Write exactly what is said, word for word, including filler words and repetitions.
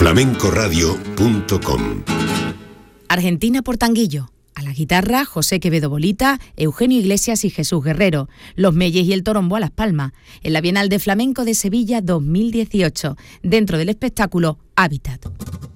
flamenco radio punto com. Argentina por Tanguillo. A la guitarra, José Quevedo Bolita, Eugenio Iglesias y Jesús Guerrero. Los Meyes y el Torombo a Las Palmas. En la Bienal de Flamenco de Sevilla dos mil dieciocho. Dentro del espectáculo Hábitat.